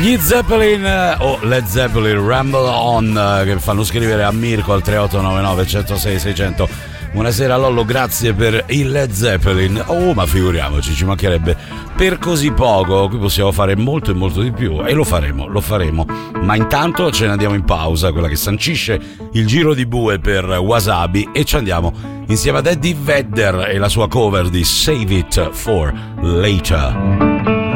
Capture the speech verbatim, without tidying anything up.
Gli Zeppelin o Led Zeppelin, Ramble On, che fanno scrivere a Mirko al tre otto nove nove uno zero sei sei zero zero. Buonasera Lollo, grazie per il Led Zeppelin. Oh, ma figuriamoci, ci mancherebbe. Per così poco, qui possiamo fare molto e molto di più, e lo faremo, lo faremo. Ma intanto ce ne andiamo in pausa, quella che sancisce il giro di bue per Wasabi, e ci andiamo insieme ad Eddie Vedder e la sua cover di Save It For Later.